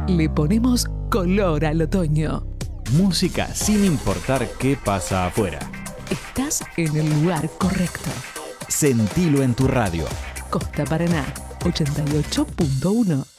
Le ponemos color al otoño. Música sin importar qué pasa afuera. Estás en el lugar correcto. Sentilo en tu radio. Costa Paraná, 88.1.